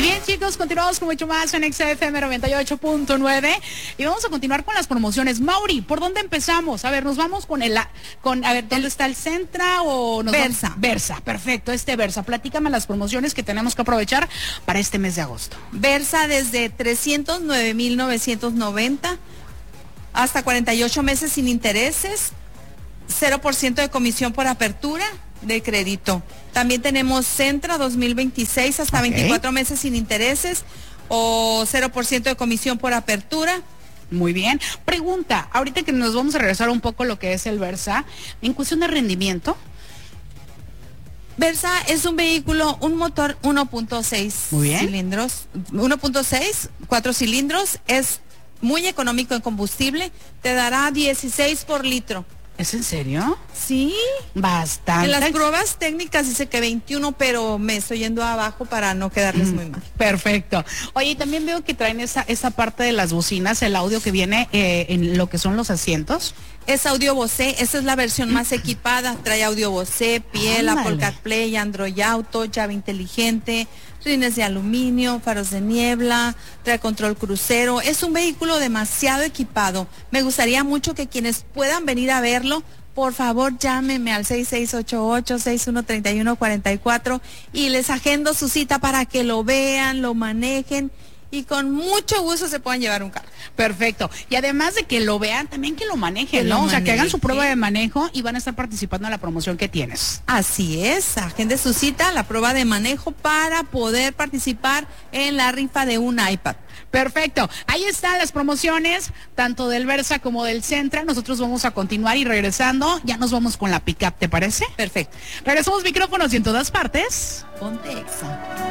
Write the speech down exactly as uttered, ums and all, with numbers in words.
Y bien, chicos, continuamos con mucho más en X F M noventa y ocho punto nueve y vamos a continuar con las promociones. Mauri, ¿por dónde empezamos? A ver, nos vamos con el, con, a ver, ¿dónde está el Centra o nos Versa? Vamos? Versa, perfecto, este Versa. Platícame las promociones que tenemos que aprovechar para este mes de agosto. Versa desde trescientos nueve mil novecientos noventa hasta cuarenta y ocho meses sin intereses, cero por ciento de comisión por apertura de crédito. También tenemos Centra dos mil veintiséis hasta okay. veinticuatro meses sin intereses o cero por ciento de comisión por apertura. Muy bien. Pregunta, ahorita que nos vamos a regresar un poco a lo que es el Versa, en cuestión de rendimiento. Versa es un vehículo, un motor uno punto seis cilindros, uno punto seis, cuatro cilindros, es muy económico en combustible, te dará dieciséis por litro. ¿Es en serio? Sí. Bastante. En las pruebas técnicas dice que veintiuno, pero me estoy yendo abajo para no quedarles mm, muy mal. Perfecto. Oye, también veo que traen esa, esa parte de las bocinas, el audio que viene eh, en lo que son los asientos. Es audio Bose, esa es la versión más equipada, trae audio Bose, piel, Ándale. Apple CarPlay, Android Auto, llave inteligente, rines de aluminio, faros de niebla, trae control crucero, es un vehículo demasiado equipado. Me gustaría mucho que quienes puedan venir a verlo, por favor llámenme al seis seis ocho ocho, seis uno tres uno cuatro cuatro y les agendo su cita para que lo vean, lo manejen y con mucho gusto se puedan llevar un carro. Perfecto. Y además de que lo vean, también que lo manejen, que ¿no? Lo o sea, maneje. Que hagan su prueba de manejo y van a estar participando en la promoción que tienes. Así es, agende su cita, la prueba de manejo para poder participar en la rifa de un iPad. Perfecto. Ahí están las promociones, tanto del Versa como del Centra. Nosotros vamos a continuar y regresando, ya nos vamos con la pick-up, ¿te parece? Perfecto. Regresamos micrófonos y en todas partes. Ponte Exa.